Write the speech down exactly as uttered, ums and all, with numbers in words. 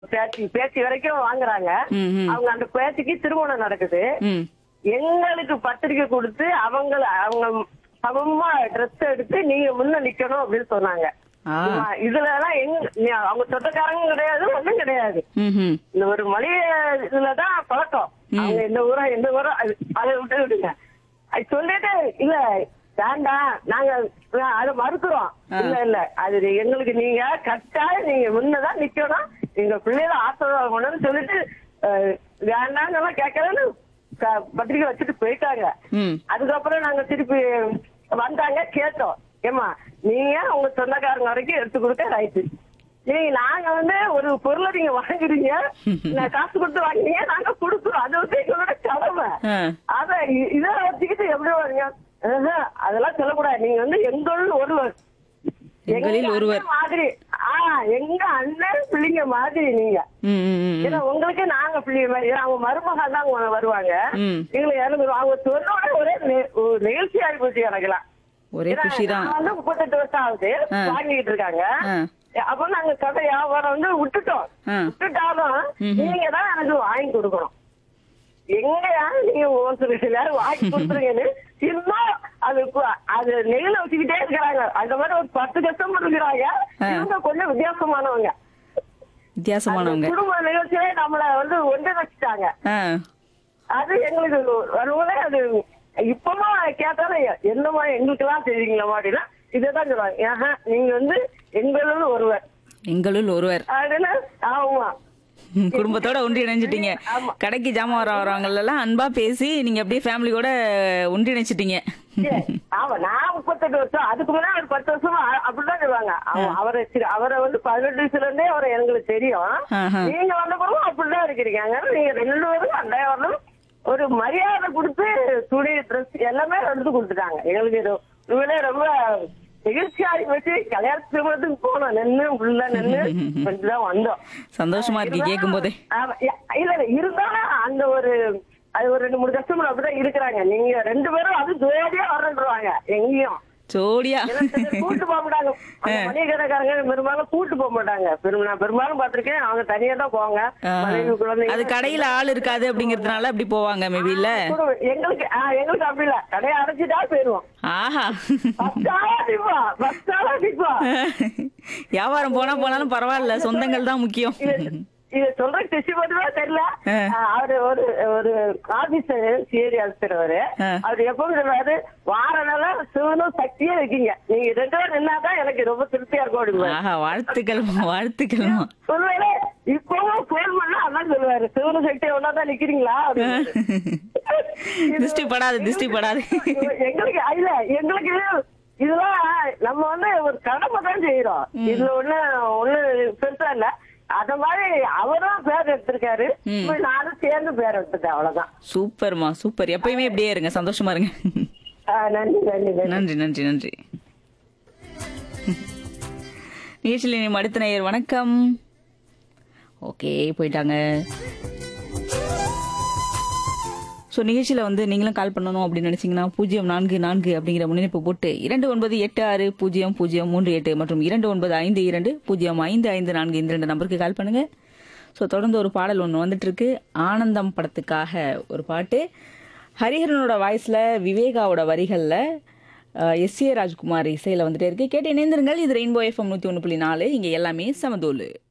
பேச்சு பேச்சு வரைக்கும் வாங்குறாங்க. ம், ம், அவங்க அந்த பேச்சுக்கு திருமணம் நடக்குது. ம். எங்களுக்கு பத்திரிக்கை கொடுத்து அவங்க அவங்க சமமா ட்ரெஸ் எடுத்து நீங்க முன்ன நிக்கணும் அப்படின்னு சொன்னாங்க. ஆ. இதுல எல்லாம் எங்க நீ- அவங்க சொந்தக்காரங்க கிடையாது, ஒண்ணும் கிடையாது. ம், ம். இந்த ஒரு மளிகை இதுலதான் பழக்கம். அவங்க எந்த ஊரா எந்த ஊரா அது- அதை விட்டு விடுங்க. அது சொல்லிட்டு இல்ல வேண்டாம் நாங்க அஹ் அதை மறுக்கிறோம். இல்ல இல்ல அது எங்களுக்கு நீங்க கட்டாயம் நீங்க முன்னதான் நிக்கணும், எங்க பிள்ளைகளை ஆசீர்வாதம் சொல்லிட்டு அஹ், வேண்டாம்னு எல்லாம் கேட்கறேன்னு க- பத்திரிக்கை வச்சுட்டு போயிட்டாங்க. ம். அதுக்கப்புறம் நாங்க திருப்பி வந்தாங்க, கேட்டோம். ஏமா நீங்க உங்க சொந்தக்காரங்க வரைக்கும் எடுத்து கொடுக்க ரைட்டு. நீங்க நாங்க வந்து ஒரு பொருளை நீங்க வாங்குறீங்க, நான் காசு கொடுத்து வாங்குறீங்க, நாங்க கொடுக்குறோம். அது வந்து எங்களோட கடமை. ஆ. அத இ- இதை வச்சுக்கிட்டு எப்படி வாங்க அதெல்லாம் சொல்லக்கூடாது. நீங்க வந்து எங்களுள் ஒருவர், எங்களில் எங்க ஒருவர். அண்ணன் மாதிரி. ஆஹ் எங்க அண்ணன் பிள்ளைங்க மாதிரி நீங்க. ம், ம், ம், ஏன்னா உங்களுக்கு நாங்க பிள்ளைங்க மாதிரி. ஏன்னா அவங்க மருமக தான் அவங்க வருவாங்க. ம். எங்களுக்கு இறந்து அவங்க சொன்னோட ஒரே நெ- ஒரு நிகழ்ச்சி ஆகி போச்சு எனக்குலாம். ஒரே ஏன்னா, குஷி தான். நான் வந்து முப்பத்தெட்டு வருஷம் ஆகுது ஆ. வாங்கிட்டு இருக்காங்க. ஆ. அப்ப நாங்க கடை வியாபாரம் வந்து விட்டுட்டோம். ஆ. விட்டுட்டாலும் ம்ஹும். நீங்க தான் எனக்கு வாங்கி கொடுக்கணும். எங்கயா நீங்க ஹோல்சேல் வாங்கி கொடுத்துருங்கன்னு இன்னும் அது கு- அது நெகிழ வச்சுக்கிட்டே இருக்கிறாங்க. அந்த மாதிரி ஒரு பத்து கஸ்டமர் இருக்கிறாங்க. ஆ. இவங்க கொஞ்சம் வித்தியாசமானவங்க. வித்தியாசமானவங்க. அந்த குடும்ப நிகழ்ச்சியே நம்மள வந்து ஒன்று வச்சுட்டாங்க. ஆ. அது எங்களுக்கு வரும்போதே அது இப்பவும் கேட்டாலும் என்னமா எங்களுக்கு எல்லாம் தெரியுங்களா அப்படின்னா இதான் சொல்லுவாங்க. ஏஹா நீங்க வந்து எங்களுள் ஒருவர் எங்களுள் ஒருவர். அப்படின்னு. ஆமா ம், குடும்பத்தோட ஒன்றி இணைஞ்சிட்டீங்க. ஆமா. கடைக்கு ஜாமான் வர வரவங்களெல்லாம் அன்பா பேசி நீங்க அப்படியே ஃபேமிலியோட ஒன்றி இணைச்சிட்டீங்க. ஏ, ஆமா நான் முப்பத்தெட்டு வருஷம் அதுக்கு முன்னாடி ஒரு பத்து வருஷமா அ- அப்படிதான் சொல்லுவாங்க. அவ- அவரை சி- அவரை வந்து பதினெட்டு வயசுல இருந்தே அவரை எங்களுக்கு தெரியும். ஆஹா. நீங்க வந்த பிறகு அப்படிதான் இருக்கிறீங்க. அதனால நீங்க ரெண்டு பேரும் அண்டைய வரணும். ஒரு மரியாதை கொடுத்து துணி ட்ரெஸ் எல்லாமே எடுத்து கொடுத்துட்டாங்க எங்களுக்கு. இது இவளே ரொம்ப நிகழ்ச்சியாகி வச்சு கல்யாணத்துக்கு போனோம். நின்று உள்ள நின்று கொஞ்சம் வந்தோம். சந்தோஷமா இருக்கு கேட்கும் போதே. ஆமா, இல்ல இல்ல இருந்தாலும் அந்த ஒரு அது ஒரு ரெண்டு மூணு கஸ்டமர் அப்படிதான் இருக்கிறாங்க. நீங்க ரெண்டு பேரும் அது ஜோடியா வரன்றுவாங்க எங்கேயும். ஜோடியா. ஏன்னா சில பேர் கூட்டு போக மாட்டாங்க. அந்த மளிகை கடைக்காரங்க பெரும்பாலும் கூட்டு போக மாட்டாங்க. பெரும் நான் பெரும்பாலும் பாத்திருக்கேன் அவங்க தனியா தான் போவாங்க. ஆஹா. மனைவி குழந்தைங்க அது கடையில ஆள் இருக்காது அப்படிங்கறதுனால அப்படி போவாங்க மேபி இல்ல. கூட- எங்களுக்கு ஆ, எங்களுக்கு அப்படி இல்ல. கடையை அடைச்சிட்டா போயிருவோம். ஆஹா. ஃபர்ஸ்ட் ஆளா நிப்பா, ஃபர்ஸ்ட் ஆளா நிப்பா. வியாபாரம் போனா போனாலும் பரவாயில்ல, சொந்தங்கள் தான் முக்கியம். இது இது சொல்ற கிருஷி மட்டுமே தெரியல. ஆ. ஆ, அவரு ஒரு ஒரு ஆபீசர் சேரி அழைச்சிருவாரு. ஆ. அவரு எப்பவும் சொல்லுவாரு வாரனால சிவனும் சக்தியே இருக்கீங்க, நீங்க ரெண்டு பேரும் நின்னாதான் எனக்கு ரொம்ப திருப்தியா இருக்கும் அப்படிங்குவாரு. ஆஹா, வாழ்த்துக்கள் வாழ்த்துக்கள். சொல்லுவாரு இப்பவும் போன் பண்ணா அதான் சொல்லுவாரு சிவனும் சக்தியை ஒன்னாதான் நிக்கிறீங்களா அப்படின்னு. திருஷ்டி படாது திருஷ்டி படாது. எங்களுக்கு இல்ல எங்களுக்கு இதெல்லாம் நம்ம வந்து ஒரு கடமை தான் செய்யறோம். இதுல ஒண்ணு ஒண்ணு பெருசா இல்ல. அத மாதிரி அவரும் பேர் எடுத்திருக்காரு. இப்ப நானும் சேர்ந்து பேர் எடுத்துட்டேன். அவ்வளவுதான். சூப்பர்மா சூப்பர். எப்பயுமே இப்படியே இருங்க, சந்தோஷமா இருங்க. ஆ, நன்றி நன்றி நன்றி. நன்றி நன்றி நன்றி. நிகழ்ச்சியில் இனி அடுத்த நேயர் வணக்கம். ஓகே போயிட்டாங்க. ஸோ நிகழ்ச்சியில் வந்து நீங்களும் கால் பண்ணணும் அப்படின்னு நினைச்சீங்கன்னா பூஜ்ஜியம் நான்கு நான்கு அப்படிங்கிற முன்னிணைப்பு போட்டு இரண்டு ஒன்பது எட்டு ஆறு பூஜ்ஜியம் பூஜ்ஜியம் மூன்று எட்டு மற்றும் இரண்டு ஒன்பது ஐந்து இரண்டு பூஜ்ஜியம் ஐந்து ஐந்து நான்கு இந்த ரெண்டு நம்பருக்கு கால் பண்ணுங்க. ஸோ தொடர்ந்து ஒரு பாடல் ஒன்று வந்துட்டு இருக்கு. ஆனந்தம் படத்துக்காக ஒரு பாட்டு. ஹரிஹரனோட வாய்ஸ்ல விவேகாவோட வரிகளில் எஸ் ஏ ராஜ்குமார் இசையில வந்துட்டே இருக்கு. கேட்டு இணைந்திருங்கள். இது ரெயின்போ எஃப்எம் நூற்றி ஒன்று புள்ளி நாலு. இங்கே எல்லாமே சமதோலு.